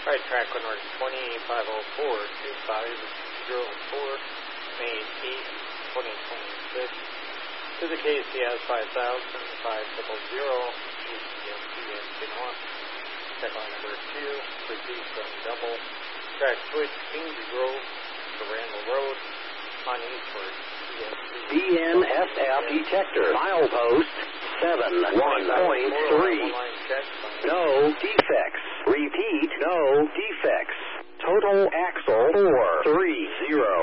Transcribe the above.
Right track on north 2504-2504, May 8, 2026. To the KCS 5000, 500, ECMP engine on. Check line number 2, proceed from double. Track switch, Kings Grove to Randall Road, on eastward. BNSF detector, milepost 7.1.3. No defects. Repeat, no defects. Total axle 430.